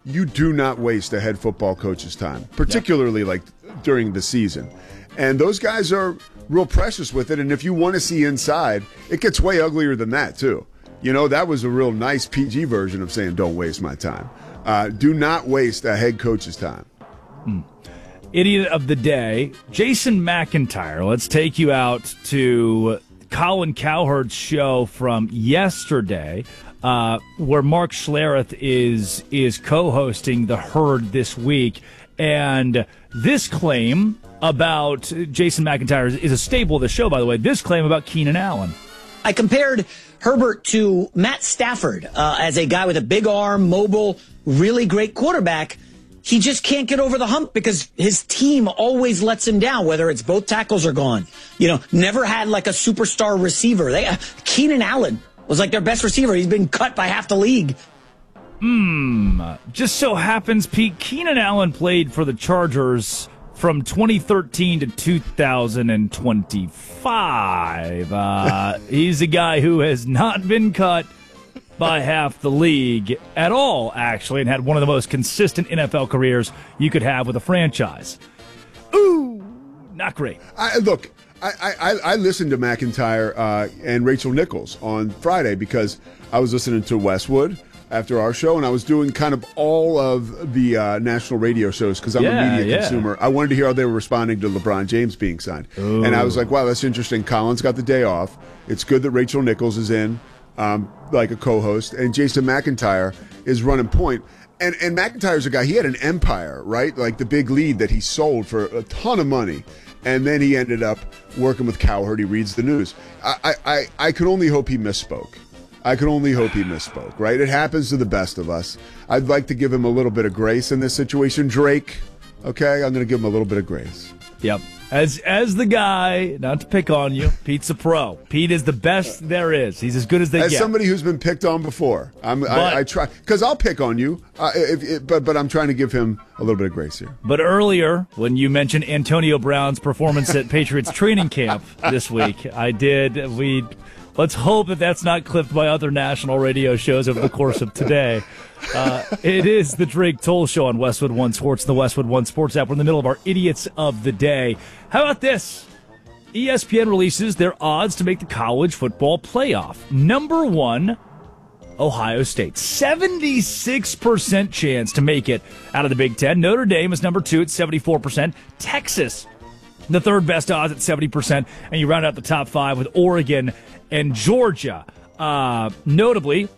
you do not waste a head football coach's time, particularly like during the season. And those guys are real precious with it. And if you want to see inside, it gets way uglier than that, too. You know, that was a real nice PG version of saying, don't waste my time. Do not waste a head coach's time. Idiot of the day, Jason McIntyre. Let's take you out to Colin Cowherd's show from yesterday, where Mark Schlereth is co-hosting The Herd this week. And this claim about Jason McIntyre is a staple of the show, by the way. This claim about Keenan Allen. I compared Herbert to Matt Stafford as a guy with a big arm, mobile, really great quarterback. He just can't get over the hump because his team always lets him down, whether it's both tackles are gone. You know, never had like a superstar receiver. Keenan Allen was like their best receiver. He's been cut by half the league. Just so happens, Pete, Keenan Allen played for the Chargers from 2013 to 2025. He's a guy who has not been cut by half the league at all, actually, and had one of the most consistent NFL careers you could have with a franchise. Ooh, not great. I listened to McIntyre and Rachel Nichols on Friday because I was listening to Westwood after our show, and I was doing kind of all of the national radio shows because I'm a media consumer. I wanted to hear how they were responding to LeBron James being signed. Ooh. And I was like, wow, that's interesting. Colin's got the day off. It's good that Rachel Nichols is in, like a co-host, and Jason McIntyre is running point. And McIntyre's a guy, he had an empire, right? Like the big lead that he sold for a ton of money. And then he ended up working with Cowherd. He reads the news. I could only hope he misspoke. Right? It happens to the best of us. I'd like to give him a little bit of grace in this situation. Drake, okay? I'm going to give him a little bit of grace. Yep. As the guy, not to pick on you, Pete's a pro. Pete is the best there is. He's as good as they get. As somebody who's been picked on before, I try, because I'll pick on you, but I'm trying to give him a little bit of grace here. But earlier, when you mentioned Antonio Brown's performance at Patriots training camp this week, let's hope that that's not clipped by other national radio shows over the course of today. It is the Drake Toll Show on Westwood One Sports, the Westwood One Sports app. We're in the middle of our Idiots of the Day. How about this? ESPN releases their odds to make the college football playoff. Number 1, Ohio State. 76% chance to make it out of the Big Ten. Notre Dame is number 2 at 74%. Texas, the third best odds at 70%. And you round out the top 5 with Oregon and Georgia. Notably,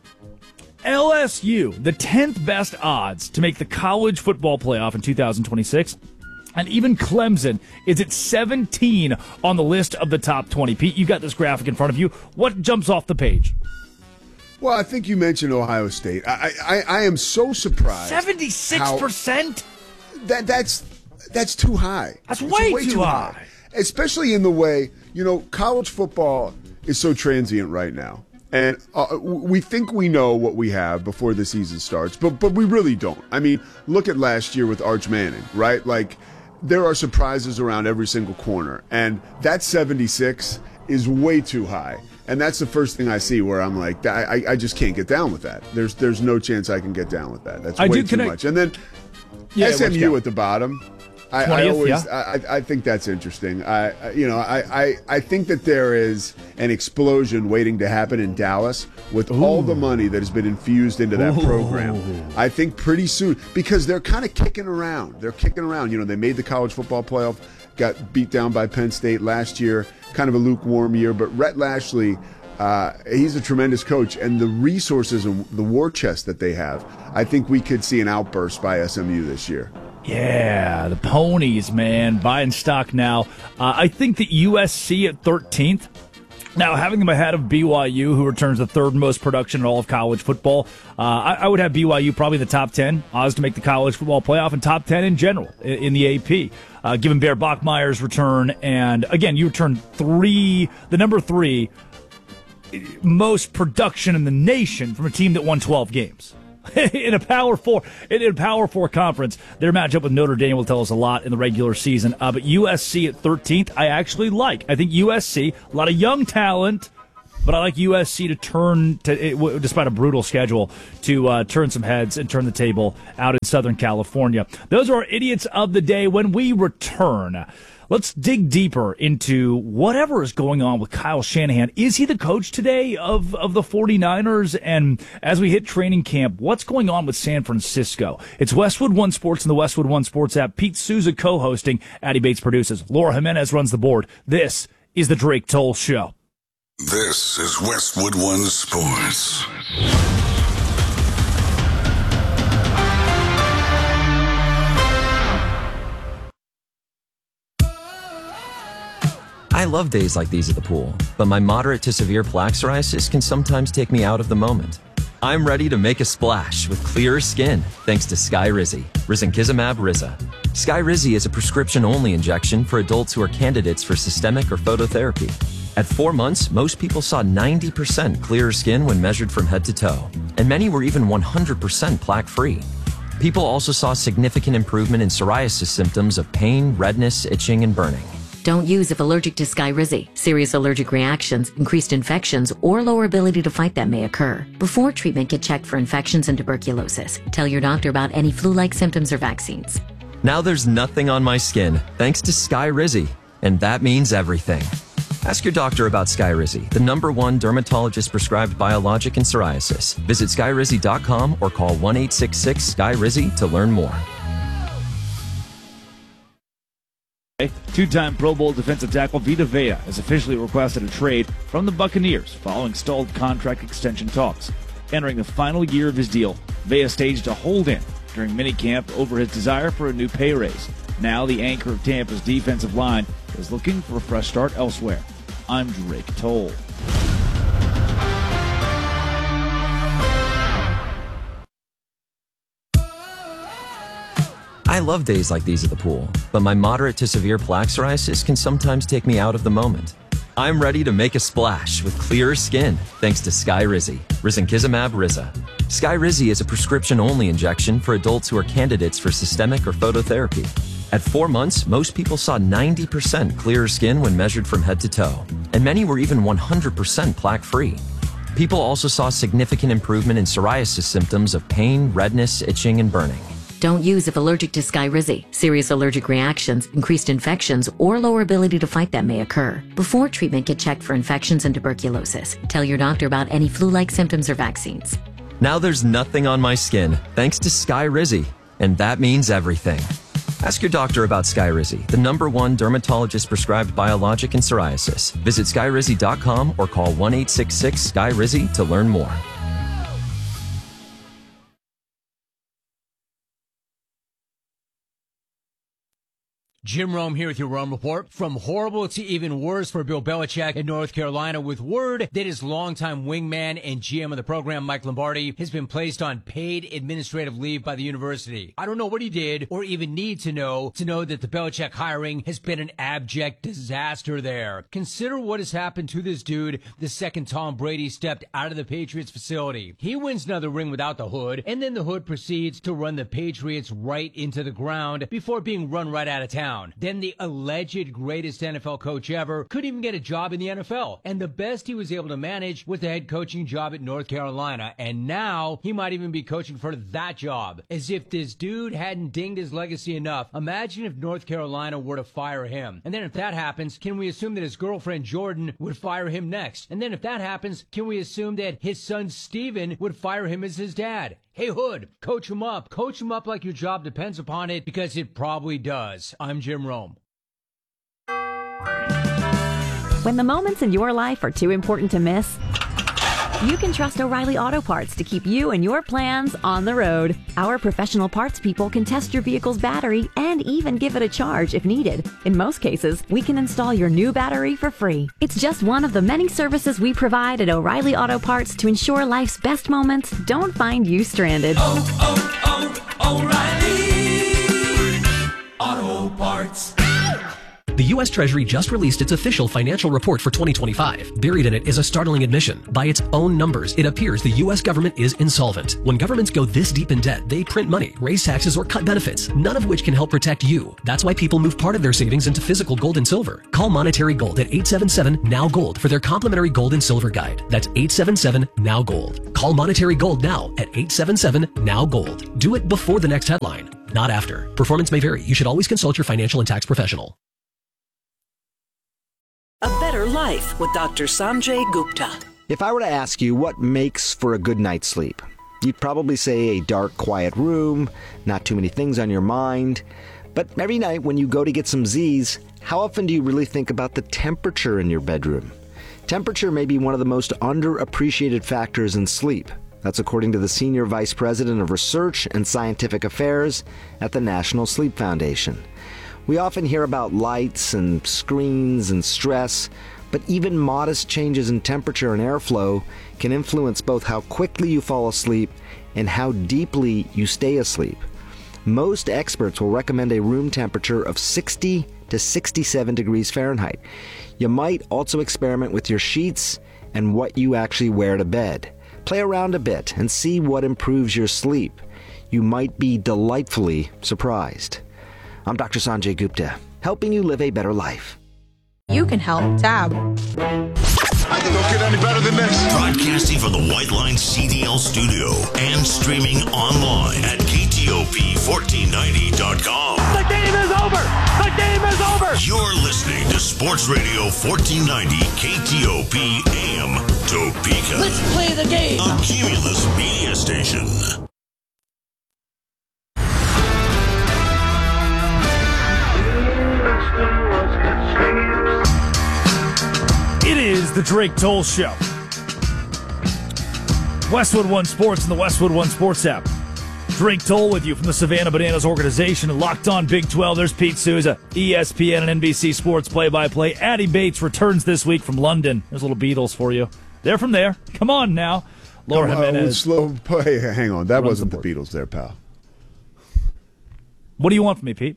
LSU, the 10th best odds to make the college football playoff in 2026. And even Clemson is at 17 on the list of the top 20. Pete, you got this graphic in front of you. What jumps off the page? Well, I think you mentioned Ohio State. I am so surprised. 76%? That's too high. That's way too high. Especially in the way, college football is so transient right now. And we think we know what we have before the season starts, but we really don't. I mean, look at last year with Arch Manning, right? Like, there are surprises around every single corner. And that 76 is way too high. And that's the first thing I see where I'm like, I just can't get down with that. There's no chance I can get down with that. That's way too much. And then SMU at the bottom. I think that's interesting. I think that there is an explosion waiting to happen in Dallas with all the money that has been infused into that program. I think pretty soon, because they're kind of kicking around. They made the college football playoff, got beat down by Penn State last year, kind of a lukewarm year. But Rhett Lashley, he's a tremendous coach, and the resources and the war chest that they have, I think we could see an outburst by SMU this year. Yeah, the Ponies, man, buying stock now. I think that USC at 13th. Now, having them ahead of BYU, who returns the third most production in all of college football, I would have BYU probably the top 10 odds to make the college football playoff and top 10 in general in the AP. Given Bear Bachmeier's return, and again, you return the number 3 most production in the nation from a team that won 12 games. In a Power 4 conference, their matchup with Notre Dame will tell us a lot in the regular season. But USC at 13th, I actually like. I think USC, a lot of young talent, but I like USC to despite a brutal schedule, to turn some heads and turn the table out in Southern California. Those are our idiots of the day. When we return, let's dig deeper into whatever is going on with Kyle Shanahan. Is he the coach today of the 49ers? And as we hit training camp, what's going on with San Francisco? It's Westwood One Sports and the Westwood One Sports app. Pete Souza co-hosting. Addie Bates produces. Laura Jimenez runs the board. This is the Drake Toll Show. This is Westwood One Sports. I love days like these at the pool, but my moderate to severe plaque psoriasis can sometimes take me out of the moment. I'm ready to make a splash with clearer skin thanks to Skyrizi, risankizumab Riza. Skyrizi is a prescription-only injection for adults who are candidates for systemic or phototherapy. At 4 months, most people saw 90% clearer skin when measured from head to toe, and many were even 100% plaque-free. People also saw significant improvement in psoriasis symptoms of pain, redness, itching, and burning. Don't use if allergic to Skyrizi. Serious allergic reactions, increased infections, or lower ability to fight them may occur. Before treatment, get checked for infections and tuberculosis. Tell your doctor about any flu-like symptoms or vaccines. Now there's nothing on my skin thanks to Skyrizi, and that means everything. Ask your doctor about Skyrizi, the #1 dermatologist-prescribed biologic in psoriasis. Visit Skyrizi.com or call 1-866-SKYRIZI to learn more. Two-time Pro Bowl defensive tackle Vita Vea has officially requested a trade from the Buccaneers following stalled contract extension talks. Entering the final year of his deal, Vea staged a hold-in during minicamp over his desire for a new pay raise. Now the anchor of Tampa's defensive line is looking for a fresh start elsewhere. I'm Drake Toll. I love days like these at the pool, but my moderate to severe plaque psoriasis can sometimes take me out of the moment. I'm ready to make a splash with clearer skin thanks to Skyrizi, risankizumab Riza. Skyrizi is a prescription-only injection for adults who are candidates for systemic or phototherapy. At 4 months, most people saw 90% clearer skin when measured from head to toe, and many were even 100% plaque-free. People also saw significant improvement in psoriasis symptoms of pain, redness, itching, and burning. Don't use if allergic to Skyrizi. Serious allergic reactions, increased infections, or lower ability to fight them may occur. Before treatment, get checked for infections and tuberculosis. Tell your doctor about any flu-like symptoms or vaccines. Now there's nothing on my skin thanks to Skyrizi, and that means everything. Ask your doctor about Skyrizi, the #1 dermatologist-prescribed biologic in psoriasis. Visit Skyrizi.com or call 1-866-SKYRIZI to learn more. Jim Rome here with your Rome Report. From horrible to even worse for Bill Belichick in North Carolina, with word that his longtime wingman and GM of the program, Mike Lombardi, has been placed on paid administrative leave by the university. I don't know what he did or even need to know that the Belichick hiring has been an abject disaster there. Consider what has happened to this dude the second Tom Brady stepped out of the Patriots facility. He wins another ring without the hood, and then the hood proceeds to run the Patriots right into the ground before being run right out of town. Then the alleged greatest NFL coach ever couldn't even get a job in the NFL. And the best he was able to manage was the head coaching job at North Carolina. And now he might even be coaching for that job. As if this dude hadn't dinged his legacy enough. Imagine if North Carolina were to fire him. And then if that happens, can we assume that his girlfriend Jordan would fire him next? And then if that happens, can we assume that his son Steven would fire him as his dad? Hey, Hood, coach him up. Coach him up like your job depends upon it, because it probably does. I'm Jim Rome. When the moments in your life are too important to miss, you can trust O'Reilly Auto Parts to keep you and your plans on the road. Our professional parts people can test your vehicle's battery and even give it a charge if needed. In most cases, we can install your new battery for free. It's just one of the many services we provide at O'Reilly Auto Parts to ensure life's best moments don't find you stranded. O'Reilly Auto Parts. The U.S. Treasury just released its official financial report for 2025. Buried in it is a startling admission. By its own numbers, it appears the U.S. government is insolvent. When governments go this deep in debt, they print money, raise taxes, or cut benefits, none of which can help protect you. That's why people move part of their savings into physical gold and silver. Call Monetary Gold at 877-NOW-GOLD for their complimentary gold and silver guide. That's 877-NOW-GOLD. Call Monetary Gold now at 877-NOW-GOLD. Do it before the next headline, not after. Performance may vary. You should always consult your financial and tax professional. A Better Life with Dr. Sanjay Gupta. If I were to ask you what makes for a good night's sleep, you'd probably say a dark, quiet room, not too many things on your mind. But every night when you go to get some Z's, how often do you really think about the temperature in your bedroom? Temperature may be one of the most underappreciated factors in sleep. That's according to the Senior Vice President of Research and Scientific Affairs at the National Sleep Foundation. We often hear about lights and screens and stress, but even modest changes in temperature and airflow can influence both how quickly you fall asleep and how deeply you stay asleep. Most experts will recommend a room temperature of 60 to 67 degrees Fahrenheit. You might also experiment with your sheets and what you actually wear to bed. Play around a bit and see what improves your sleep. You might be delightfully surprised. I'm Dr. Sanjay Gupta, helping you live a better life. You can help Tab. I think don't get any better than this. Broadcasting from the White Line CDL studio and streaming online at KTOP1490.com. The game is over! The game is over! You're listening to Sports Radio 1490 KTOP AM Topeka. Let's play the game! A Cumulus media station. It is the Drake Toll Show. Westwood One Sports and the Westwood One Sports app. Drake Toll with you from the Savannah Bananas organization and Locked On Big 12. There's Pete Souza, ESPN and NBC Sports play-by-play. Addie Bates returns this week from London. There's a little Beatles for you. They're from there. Come on now. Laura Jimenez. Hey, hang on. That wasn't the Beatles there, pal. What do you want from me, Pete?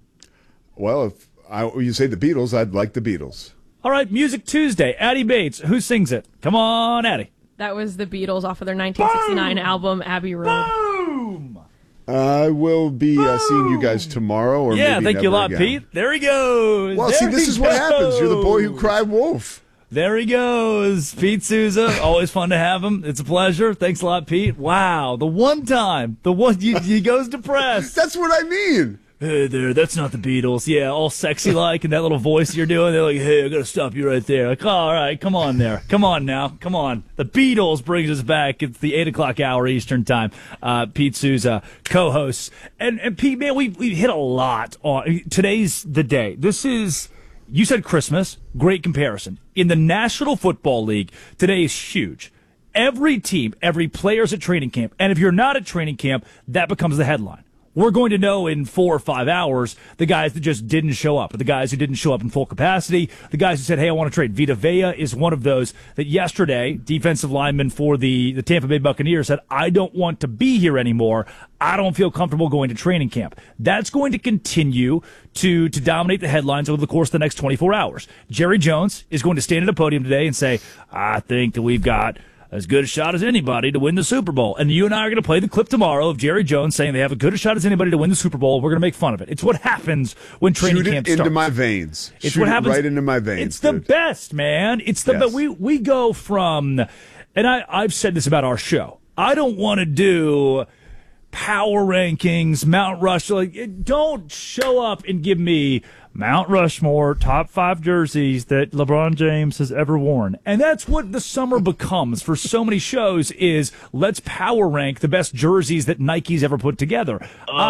Well, if you say the Beatles, I'd like the Beatles. All right, Music Tuesday. Addie Bates. Who sings it? Come on, Addie. That was the Beatles off of their 1969 album, Abbey Road. Boom! I will be seeing you guys tomorrow. Or yeah, maybe thank you a lot, again. Pete. There he goes. Well, there see, this is what happens. You're the boy who cried wolf. There he goes. Pete Souza. Always fun to have him. It's a pleasure. Thanks a lot, Pete. Wow. The one time. He goes depressed. That's what I mean. Hey there, that's not the Beatles. Yeah, all sexy like, and that little voice you're doing. They're like, hey, I gotta stop you right there. Like, all right, come on there. Come on now. Come on. The Beatles brings us back. It's the 8 o'clock hour Eastern time. Pete Souza, co-hosts. And Pete, man, we hit a lot on. Today's the day. This is, you said Christmas. Great comparison. In the National Football League, today is huge. Every team, every player's at training camp. And if you're not at training camp, that becomes the headline. We're going to know in 4 or 5 hours the guys that just didn't show up, or the guys who didn't show up in full capacity, the guys who said, hey, I want to trade. Vita Vea is one of those that yesterday, defensive lineman for the Tampa Bay Buccaneers, said, I don't want to be here anymore. I don't feel comfortable going to training camp. That's going to continue to dominate the headlines over the course of the next 24 hours. Jerry Jones is going to stand at a podium today and say, I think that we've got as good a shot as anybody to win the Super Bowl. And you and I are going to play the clip tomorrow of Jerry Jones saying they have as good a shot as anybody to win the Super Bowl. We're going to make fun of it. It's what happens when training camp starts. Shoot it into my veins. It's Shoot what happens right into my veins. It's the best, man. It's the best. We go from, and I've said this about our show. I don't want to do power rankings, Mount Rushmore. Like, don't show up and give me Mount Rushmore, top 5 jerseys that LeBron James has ever worn. And that's what the summer becomes for so many shows is let's power rank the best jerseys that Nike's ever put together.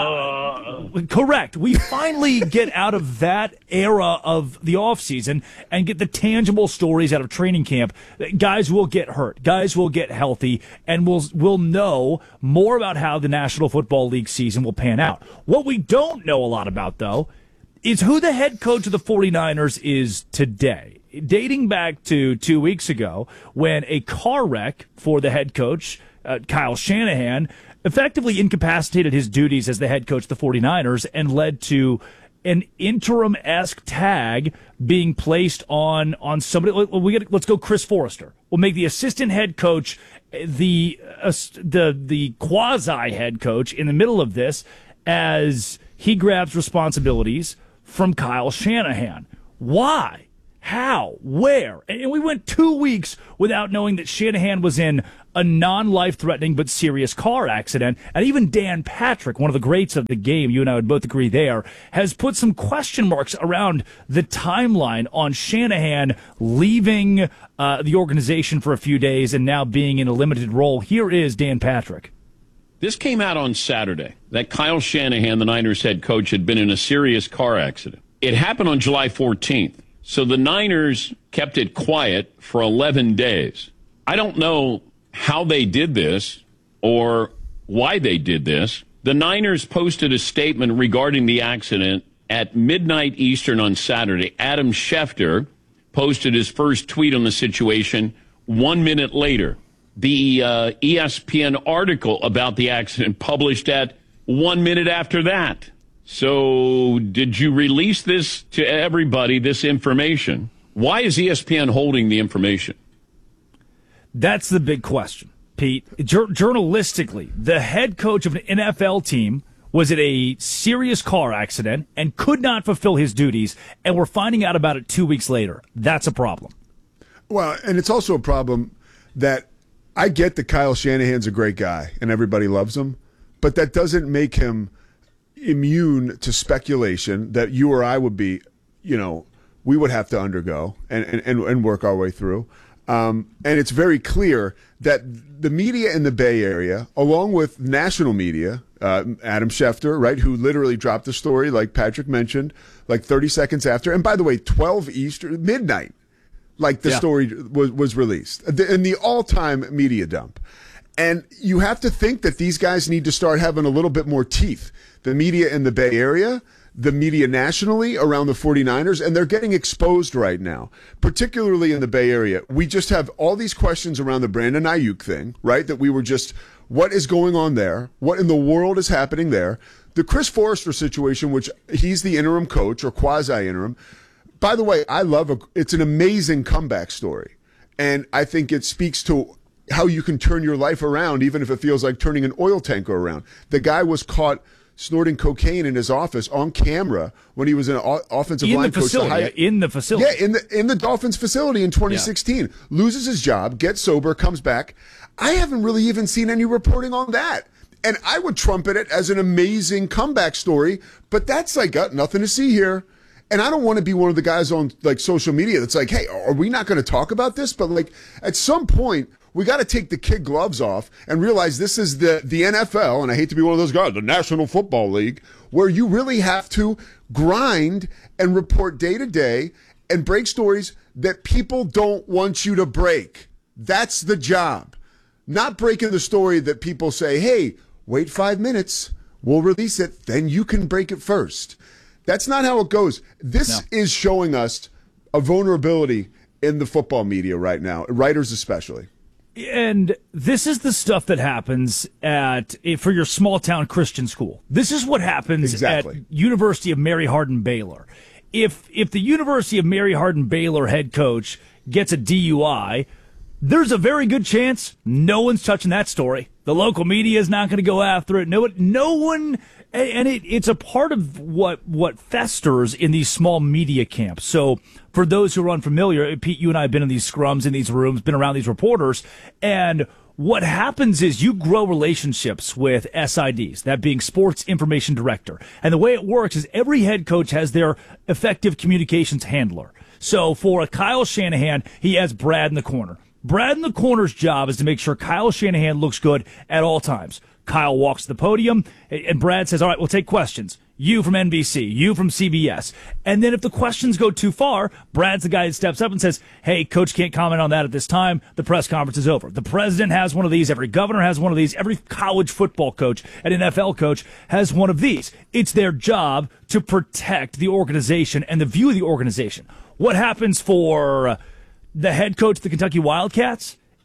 Correct. We finally get out of that era of the offseason and get the tangible stories out of training camp. Guys will get hurt. Guys will get healthy, and we'll know more about how the National Football League season will pan out. What we don't know a lot about, though, is who the head coach of the 49ers is today. Dating back to 2 weeks ago when a car wreck for the head coach, Kyle Shanahan, effectively incapacitated his duties as the head coach of the 49ers and led to an interim-esque tag being placed on somebody. Let's go Chris Forrester. We'll make the assistant head coach the quasi head coach in the middle of this as he grabs responsibilities from Kyle Shanahan. Why? How? Where? And we went 2 weeks without knowing that Shanahan was in a non-life-threatening but serious car accident. And even Dan Patrick, one of the greats of the game, you and I would both agree there, has put some question marks around the timeline on Shanahan leaving the organization for a few days and now being in a limited role. Here is Dan Patrick. This came out on Saturday, that Kyle Shanahan, the Niners head coach, had been in a serious car accident. It happened on July 14th. So the Niners kept it quiet for 11 days. I don't know how they did this or why they did this. The Niners posted a statement regarding the accident at midnight Eastern on Saturday. Adam Schefter posted his first tweet on the situation 1 minute later. The ESPN article about the accident published at 1 minute after that. So did you release this to everybody, this information? Why is ESPN holding the information? That's the big question, Pete. Journalistically, the head coach of an NFL team was in a serious car accident and could not fulfill his duties, and we're finding out about it 2 weeks later. That's a problem. Well, and it's also a problem that I get that Kyle Shanahan's a great guy and everybody loves him, but that doesn't make him immune to speculation that you or I would be, we would have to undergo and work our way through. And it's very clear that the media in the Bay Area, along with national media, Adam Schefter, right, who literally dropped the story, like Patrick mentioned, like 30 seconds after. And by the way, 12 Eastern, midnight, like the story was released in the all-time media dump. And you have to think that these guys need to start having a little bit more teeth. The media in the Bay Area, the media nationally around the 49ers, and they're getting exposed right now, particularly in the Bay Area. We just have all these questions around the Brandon Ayuk thing, right? That we were just, what is going on there? What in the world is happening there? The Chris Forrester situation, which he's the interim coach or quasi-interim. By the way, it's an amazing comeback story. And I think it speaks to how you can turn your life around, even if it feels like turning an oil tanker around. The guy was caught snorting cocaine in his office on camera when he was an offensive line coach. In the facility. Yeah, in the Dolphins facility in 2016. Yeah. Loses his job, gets sober, comes back. I haven't really even seen any reporting on that. And I would trumpet it as an amazing comeback story, but that's got nothing to see here. And I don't want to be one of the guys on social media that's like, hey, are we not going to talk about this? But at some point, we got to take the kid gloves off and realize this is the NFL, and I hate to be one of those guys, the National Football League, where you really have to grind and report day to day and break stories that people don't want you to break. That's the job. Not breaking the story that people say, hey, wait 5 minutes, we'll release it, then you can break it first. That's not how it goes. This is showing us a vulnerability in the football media right now, writers especially. And this is the stuff that happens for your small town Christian school. This is what happens at University of Mary Hardin Baylor. If the University of Mary Hardin Baylor head coach gets a DUI, there's a very good chance no one's touching that story. The local media is not going to go after it. No one, and it's a part of what festers in these small media camps. So for those who are unfamiliar, Pete, you and I have been in these scrums, in these rooms, been around these reporters, and what happens is you grow relationships with SIDs, that being Sports Information Director. And the way it works is every head coach has their effective communications handler. So for a Kyle Shanahan, he has Brad in the corner. Brad in the corner's job is to make sure Kyle Shanahan looks good at all times. Kyle walks to the podium, and Brad says, all right, we'll take questions. You from NBC, you from CBS. And then if the questions go too far, Brad's the guy that steps up and says, hey, coach can't comment on that at this time. The press conference is over. The president has one of these. Every governor has one of these. Every college football coach and NFL coach has one of these. It's their job to protect the organization and the view of the organization. What happens for the head coach of the Kentucky Wildcats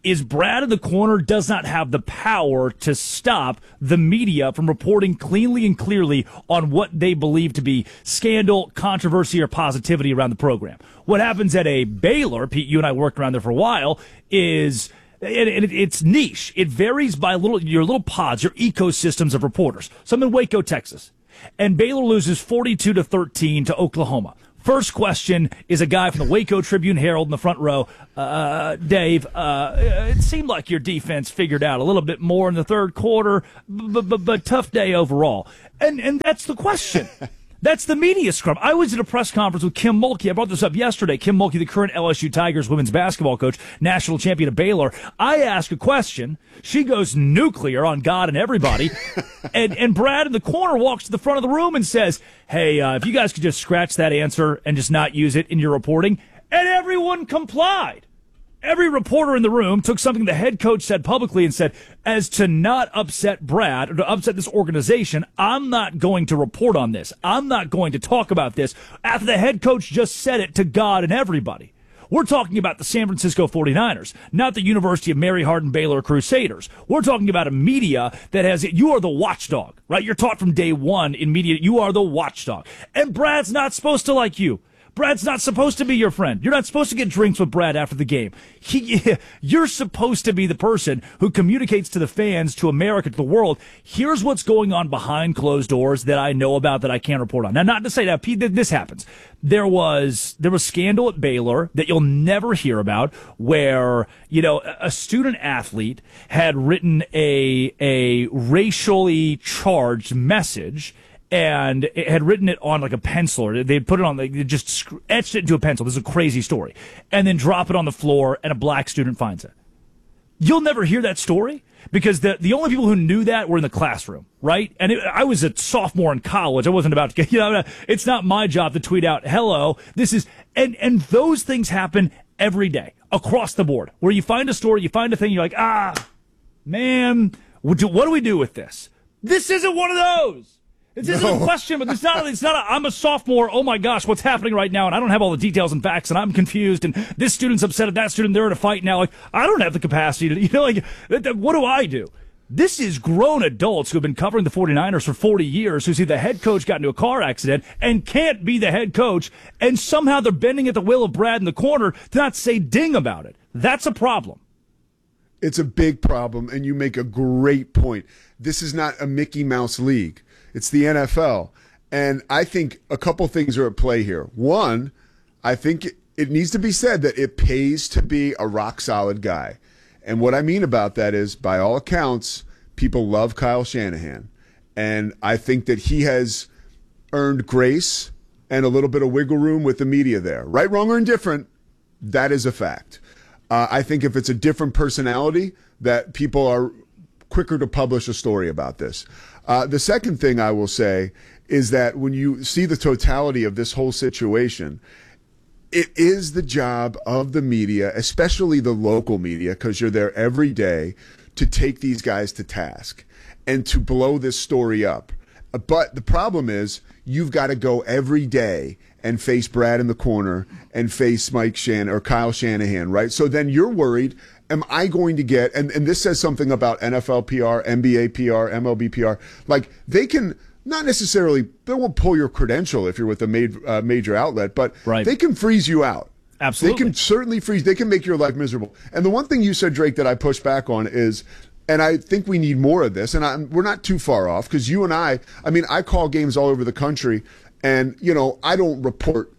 is Brad in the corner does not have the power to stop the media from reporting cleanly and clearly on what they believe to be scandal, controversy, or positivity around the program. What happens at a Baylor, Pete, you and I worked around there for a while, is it's niche. It varies by your little pods, your ecosystems of reporters. So I'm in Waco, Texas, and Baylor loses 42-13 to Oklahoma. First question is a guy from the Waco Tribune-Herald in the front row. Dave, it seemed like your defense figured out a little bit more in the third quarter, but tough day overall. And that's the question. That's the media scrum. I was at a press conference with Kim Mulkey. I brought this up yesterday. Kim Mulkey, the current LSU Tigers women's basketball coach, national champion of Baylor. I ask a question. She goes nuclear on God and everybody. and Brad in the corner walks to the front of the room and says, hey, if you guys could just scratch that answer and just not use it in your reporting. And everyone complied. Every reporter in the room took something the head coach said publicly and said, as to not upset Brad or to upset this organization, I'm not going to report on this. I'm not going to talk about this after the head coach just said it to God and everybody. We're talking about the San Francisco 49ers, not the University of Mary Hardin Baylor Crusaders. We're talking about a media that has it. You are the watchdog, right? You're taught from day one in media, you are the watchdog. And Brad's not supposed to like you. Brad's not supposed to be your friend. You're not supposed to get drinks with Brad after the game. You're supposed to be the person who communicates to the fans, to America, to the world, here's what's going on behind closed doors that I know about that I can't report on. Now, not to say that this happens. There was scandal at Baylor that you'll never hear about where, a student athlete had written a racially charged message and it had written it on like a pencil, or they'd put it on, they just etched it into a pencil. This is a crazy story. And then drop it on the floor, and a black student finds it. You'll never hear that story because the only people who knew that were in the classroom, right? And I was a sophomore in college. I wasn't about to it's not my job to tweet out, hello, this is, and those things happen every day across the board where you find a story, you find a thing, you're like, man, what do we do with this? This isn't one of those. This isn't a question, but it's not I'm a sophomore, oh my gosh, what's happening right now, and I don't have all the details and facts, and I'm confused, and this student's upset at that student, they're in a fight now, I don't have the capacity to, what do I do? This is grown adults who have been covering the 49ers for 40 years, who see the head coach got into a car accident and can't be the head coach, and somehow they're bending at the will of Brad in the corner to not say ding about it. That's a problem. It's a big problem, and you make a great point. This is not a Mickey Mouse league. It's the NFL. And I think a couple things are at play here. One, I think it needs to be said that it pays to be a rock-solid guy. And what I mean about that is, by all accounts, people love Kyle Shanahan. And I think that he has earned grace and a little bit of wiggle room with the media there. Right, wrong, or indifferent, that is a fact. I think if it's a different personality, that people are quicker to publish a story about this. The second thing I will say is that when you see the totality of this whole situation, it is the job of the media, especially the local media, because you're there every day, to take these guys to task and to blow this story up. But the problem is you've got to go every day and face Brad in the corner and face Mike Shanahan or Kyle Shanahan, right? So then you're worried, am I going to get, and this says something about NFL PR, NBA PR, MLB PR, like they can not necessarily, they won't pull your credential if you're with a major outlet, but they can freeze you out. Absolutely. They can certainly freeze, they can make your life miserable. And the one thing you said, Drake, that I push back on is, and I think we need more of this, and we're not too far off, because you and I call games all over the country, and, I don't report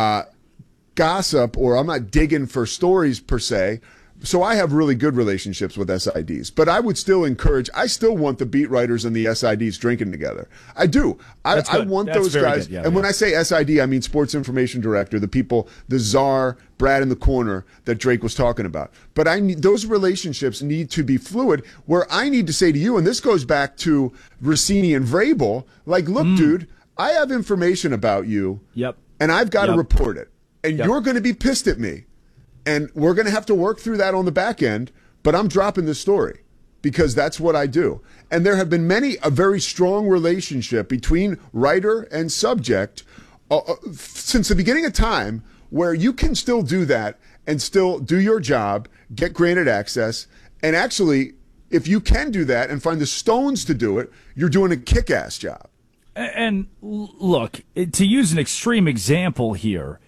gossip, or I'm not digging for stories per se, so I have really good relationships with SIDs. But I would still encourage, I still want the beat writers and the SIDs drinking together. I do. I want those guys. Yeah, and when I say SID, I mean Sports Information Director, the people, the czar, Brad in the corner that Drake was talking about. But those relationships need to be fluid, where I need to say to you, and this goes back to Rossini and Vrabel, like, look, dude, I have information about you, and I've got to report it. And you're going to be pissed at me. And we're going to have to work through that on the back end, but I'm dropping this story because that's what I do. And there have been a very strong relationship between writer and subject since the beginning of time, where you can still do that and still do your job, get granted access, and actually, if you can do that and find the stones to do it, you're doing a kick-ass job. And look, to use an extreme example here,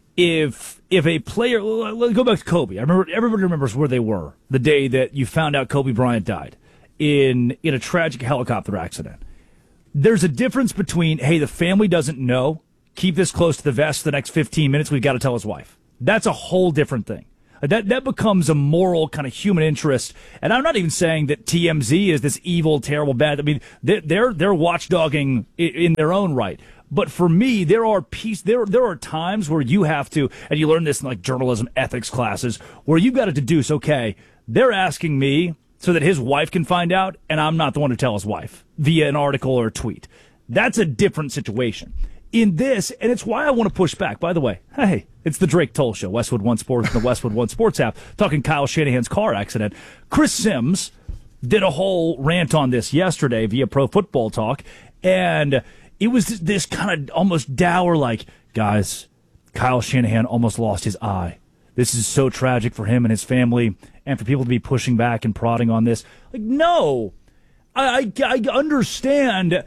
if a player, let's go back to Kobe. I remember, everybody remembers where they were the day that you found out Kobe Bryant died in a tragic helicopter accident. There's a difference between, hey, the family doesn't know, keep this close to the vest for the next 15 minutes, we've got to tell his wife. That's a whole different thing. That becomes a moral kind of human interest. And I'm not even saying that TMZ is this evil, terrible, bad. I mean, they're watchdogging in their own right. But for me, there are times where you have to, and you learn this in like journalism ethics classes, where you've got to deduce, okay, they're asking me so that his wife can find out, and I'm not the one to tell his wife via an article or a tweet. That's a different situation. In this, and it's why I want to push back. By the way, hey, it's the Drake Toll Show, Westwood One Sports and the Westwood One Sports app, talking Kyle Shanahan's car accident. Chris Sims did a whole rant on this yesterday via Pro Football Talk, and it was this kind of almost dour, like, guys, Kyle Shanahan almost lost his eye. This is so tragic for him and his family, and for people to be pushing back and prodding on this. Like, no, I understand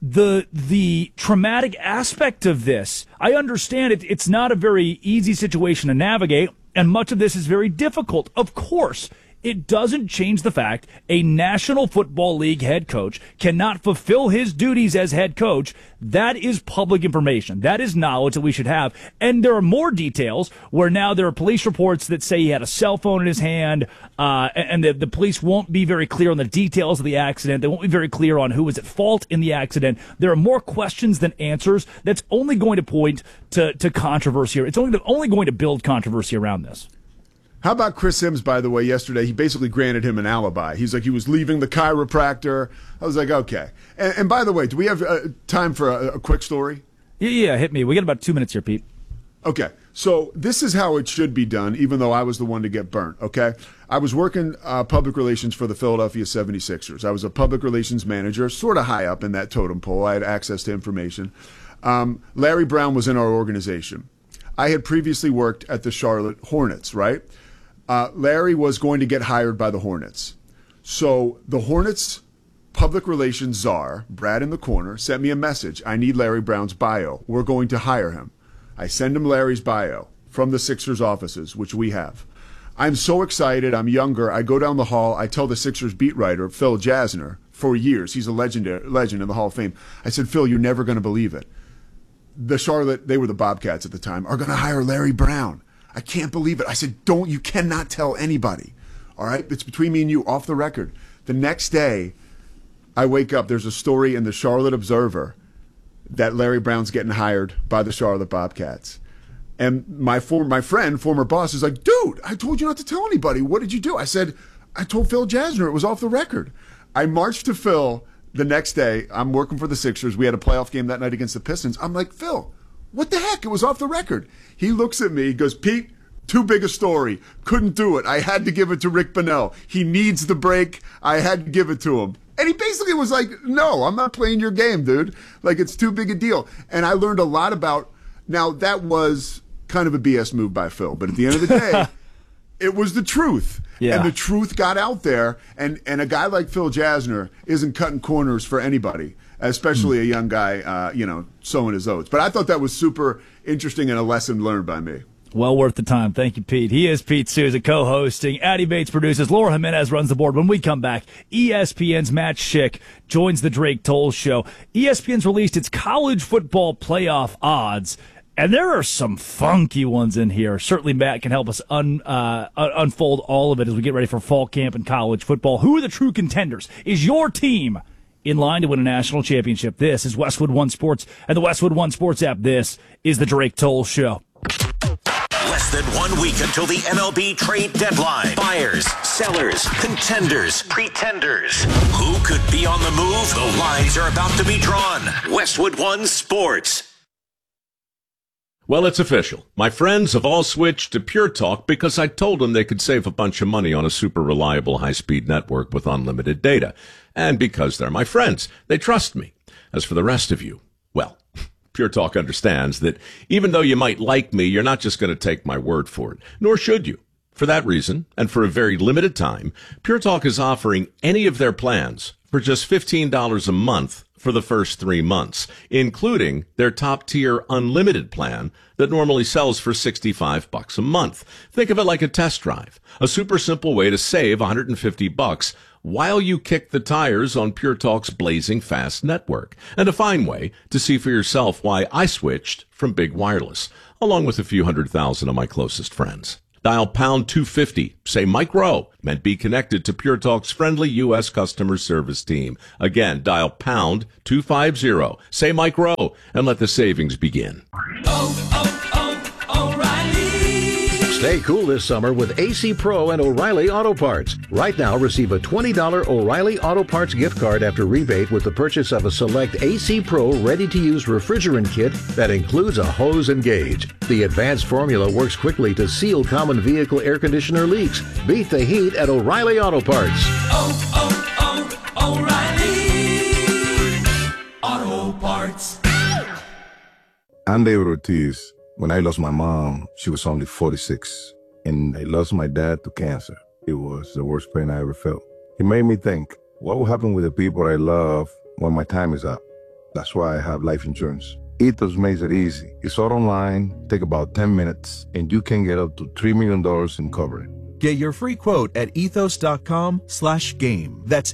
the traumatic aspect of this. I understand it's not a very easy situation to navigate, and much of this is very difficult. Of course, it doesn't change the fact a National Football League head coach cannot fulfill his duties as head coach. That is public information. That is knowledge that we should have. And there are more details where now there are police reports that say he had a cell phone in his hand, and the police won't be very clear on the details of the accident. They won't be very clear on who was at fault in the accident. There are more questions than answers. That's only going to point to controversy. It's only going to build controversy around this. How about Chris Sims, by the way, yesterday? He basically granted him an alibi. He's like, he was leaving the chiropractor. I was like, okay. And by the way, do we have time for a quick story? Yeah, hit me. We got about 2 minutes here, Pete. Okay, so this is how it should be done, even though I was the one to get burnt, okay? I was working public relations for the Philadelphia 76ers. I was a public relations manager, sort of high up in that totem pole. I had access to information. Larry Brown was in our organization. I had previously worked at the Charlotte Hornets, right? Larry was going to get hired by the Hornets. So the Hornets public relations czar, Brad in the corner, sent me a message. I need Larry Brown's bio. We're going to hire him. I send him Larry's bio from the Sixers offices, which we have. I'm so excited. I'm younger. I go down the hall. I tell the Sixers beat writer, Phil Jasner, for years. He's a legend in the Hall of Fame. I said, Phil, you're never going to believe it. The Charlotte, they were the Bobcats at the time, are going to hire Larry Brown. I can't believe it. I said, you cannot tell anybody. All right? It's between me and you, off the record. The next day, I wake up, there's a story in the Charlotte Observer that Larry Brown's getting hired by the Charlotte Bobcats. And my friend, former boss, is like, dude, I told you not to tell anybody. What did you do? I said, I told Phil Jasner. It was off the record. I marched to Phil the next day. I'm working for the Sixers. We had a playoff game that night against the Pistons. I'm like, Phil, what the heck? It was off the record. He looks at me, he goes, Pete, too big a story. Couldn't do it. I had to give it to Rick Bonnell. He needs the break. I had to give it to him. And he basically was like, no, I'm not playing your game, dude. Like, it's too big a deal. And I learned a lot about, now that was kind of a BS move by Phil, but at the end of the day, it was the truth. Yeah. And the truth got out there, and a guy like Phil Jasner isn't cutting corners for anybody, especially a young guy, sowing his oats. But I thought that was super interesting and a lesson learned by me. Well worth the time. Thank you, Pete. He is Pete Souza, co-hosting. Addie Bates produces. Laura Jimenez runs the board. When we come back, ESPN's Matt Schick joins the Drake Toll Show. ESPN's released its college football playoff odds, and there are some funky ones in here. Certainly Matt can help us unfold all of it as we get ready for fall camp and college football. Who are the true contenders? Is your team in line to win a national championship? This is Westwood One Sports and the Westwood One Sports app. This is the Drake Toll Show. Less than 1 week until the MLB trade deadline. Buyers, sellers, contenders, pretenders. Who could be on the move? The lines are about to be drawn. Westwood One Sports. Well, it's official. My friends have all switched to Pure Talk because I told them they could save a bunch of money on a super reliable high-speed network with unlimited data. And because they're my friends, they trust me. As for the rest of you, well, Pure Talk understands that even though you might like me, you're not just going to take my word for it, nor should you. For that reason, and for a very limited time, Pure Talk is offering any of their plans for just $15 a month for the first 3 months, including their top-tier unlimited plan that normally sells for $65 a month. Think of it like a test drive, a super simple way to save $150 while you kick the tires on Pure Talk's blazing fast network, and a fine way to see for yourself why I switched from Big Wireless, along with a few 100,000 of my closest friends. Dial pound 250, say Mike Rowe, and be connected to Pure Talk's friendly U.S. customer service team. Again, dial pound 250, say Mike Rowe, and let the savings begin. Stay cool this summer with AC Pro and O'Reilly Auto Parts. Right now, receive a $20 O'Reilly Auto Parts gift card after rebate with the purchase of a select AC Pro ready-to-use refrigerant kit that includes a hose and gauge. The advanced formula works quickly to seal common vehicle air conditioner leaks. Beat the heat at O'Reilly Auto Parts. O'Reilly Auto Parts. I'm David Ortiz. When I lost my mom, she was only 46, and I lost my dad to cancer. It was the worst pain I ever felt. It made me think, what will happen with the people I love when my time is up? That's why I have life insurance. Ethos makes it easy. It's all online, take about 10 minutes, and you can get up to $3 million in coverage. Get your free quote at ethos.com/game. That's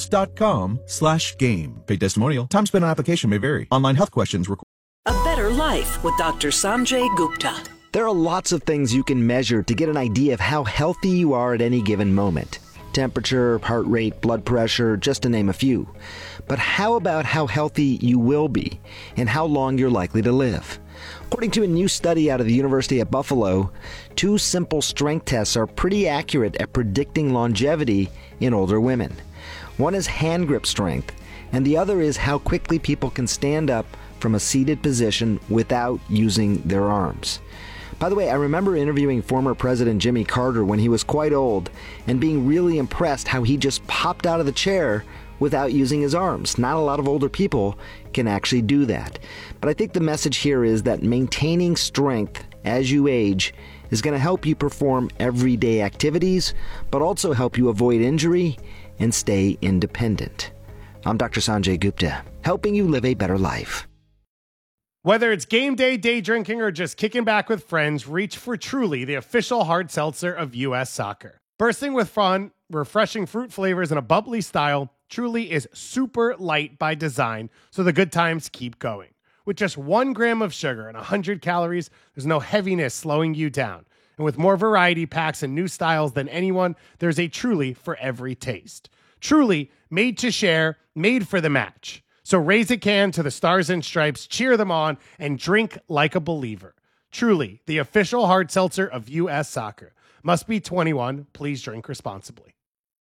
ethos.com/game. Paid testimonial. Time spent on application may vary. Online health questions required. A Better Life with Dr. Sanjay Gupta. There are lots of things you can measure to get an idea of how healthy you are at any given moment. Temperature, heart rate, blood pressure, just to name a few. But how about how healthy you will be and how long you're likely to live? According to a new study out of the University at Buffalo, 2 simple strength tests are pretty accurate at predicting longevity in older women. One is hand grip strength, and the other is how quickly people can stand up from a seated position without using their arms. By the way, I remember interviewing former President Jimmy Carter when he was quite old and being really impressed how he just popped out of the chair without using his arms. Not a lot of older people can actually do that. But I think the message here is that maintaining strength as you age is going to help you perform everyday activities, but also help you avoid injury and stay independent. I'm Dr. Sanjay Gupta, helping you live a better life. Whether it's game day, day drinking, or just kicking back with friends, reach for Truly, the official hard seltzer of U.S. Soccer. Bursting with fun, refreshing fruit flavors, and a bubbly style, Truly is super light by design, so the good times keep going. With just 1 gram of sugar and 100 calories, there's no heaviness slowing you down. And with more variety packs and new styles than anyone, there's a Truly for every taste. Truly, made to share, made for the match. So raise a can to the Stars and Stripes, cheer them on, and drink like a believer. Truly, the official hard seltzer of U.S. Soccer. Must be 21. Please drink responsibly.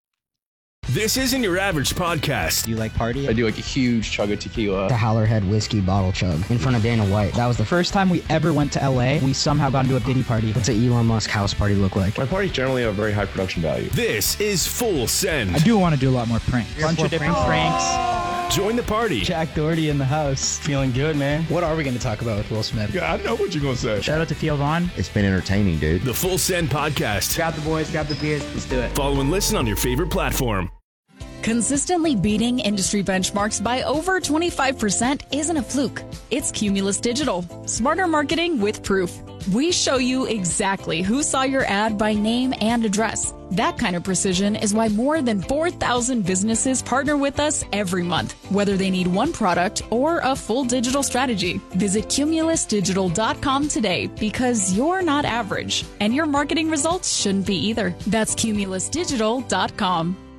This isn't your average podcast. Do you like party? I do like a huge chug of tequila. The Howlerhead whiskey bottle chug in front of Dana White. That was the first time we ever went to LA. We somehow got into a Diddy party. What's an Elon Musk house party look like? My parties generally have very high production value. This is Full Send. I do want to do a lot more pranks. A bunch of different pranks. Join the party. Jack Doherty in the house. Feeling good, man. What are we going to talk about with Will Smith? Yeah, I know what you're going to say. Shout out to Theo Vaughn. It's been entertaining, dude. The Full Send podcast. Grab the boys, grab the beers. Let's do it. Follow and listen on your favorite platform. Consistently beating industry benchmarks by over 25% isn't a fluke. It's Cumulus Digital. Smarter marketing with proof. We show you exactly who saw your ad by name and address. That kind of precision is why more than 4,000 businesses partner with us every month, whether they need one product or a full digital strategy. Visit cumulusdigital.com today because you're not average and your marketing results shouldn't be either. That's cumulusdigital.com.